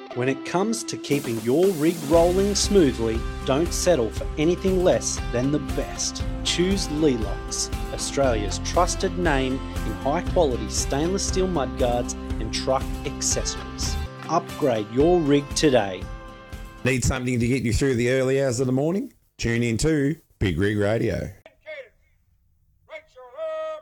When it comes to keeping your rig rolling smoothly, don't settle for anything less than the best. Choose Leelux, Australia's trusted name in high-quality stainless steel mudguards and truck accessories. Upgrade your rig today. Need something to get you through the early hours of the morning? Tune in to Big Rig Radio.